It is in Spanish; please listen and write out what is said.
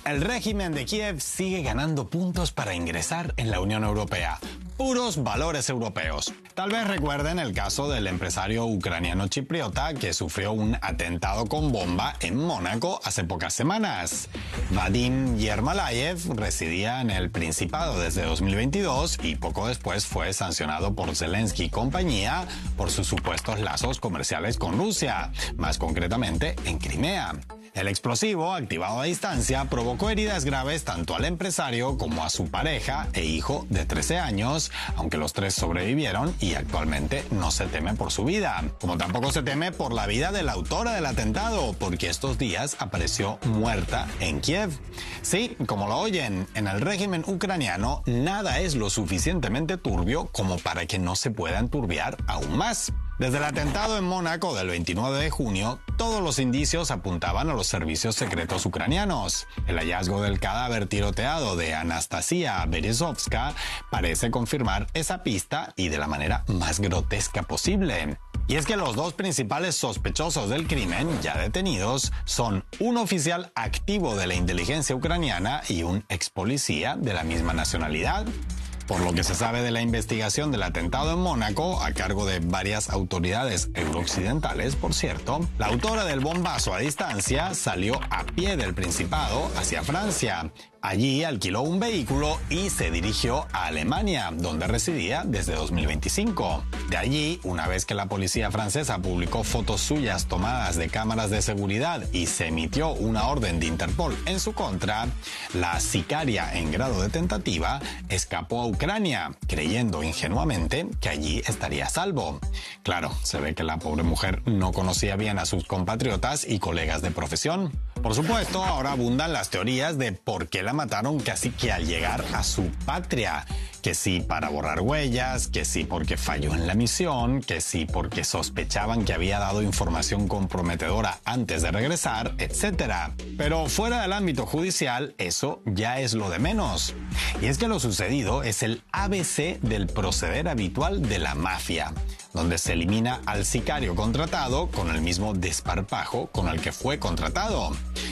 El régimen de Kiev sigue ganando puntos para ingresar en la Unión Europea. Puros valores europeos. Tal vez recuerden el caso del empresario ucraniano chipriota que sufrió un atentado con bomba en Mónaco hace pocas semanas. Vadim Yermolayev residía en el Principado desde 2022 y poco después fue sancionado por Zelensky y compañía por sus supuestos lazos comerciales con Rusia, más concretamente en Crimea. El explosivo, activado a distancia, provocó heridas graves tanto al empresario como a su pareja e hijo de 13 años, aunque los tres sobrevivieron y actualmente no se teme por su vida. Como tampoco se teme por la vida de la autora del atentado, porque estos días apareció muerta en Kiev. Sí, como lo oyen, en el régimen ucraniano nada es lo suficientemente turbio como para que no se pueda enturbiar aún más. Desde el atentado en Mónaco del 29 de junio, todos los indicios apuntaban a los servicios secretos ucranianos. El hallazgo del cadáver tiroteado de Anastasia Berezovska parece confirmar esa pista y de la manera más grotesca posible. Y es que los dos principales sospechosos del crimen, ya detenidos, son un oficial activo de la inteligencia ucraniana y un ex policía de la misma nacionalidad. Por lo que se sabe de la investigación del atentado en Mónaco, a cargo de varias autoridades eurooccidentales, por cierto, la autora del bombazo a distancia salió a pie del Principado hacia Francia. Allí alquiló un vehículo y se dirigió a Alemania, donde residía desde 2025. De allí, una vez que la policía francesa publicó fotos suyas tomadas de cámaras de seguridad y se emitió una orden de Interpol en su contra, la sicaria en grado de tentativa escapó a Ucrania, creyendo ingenuamente que allí estaría a salvo. Claro, se ve que la pobre mujer no conocía bien a sus compatriotas y colegas de profesión. Por supuesto, ahora abundan las teorías de por qué la mataron casi que al llegar a su patria. Que sí para borrar huellas, que sí porque falló en la misión, que sí porque sospechaban que había dado información comprometedora antes de regresar, etc. Pero fuera del ámbito judicial, eso ya es lo de menos. Y es que lo sucedido es el ABC del proceder habitual de la mafia, donde se elimina al sicario contratado con el mismo desparpajo con el que fue contratado.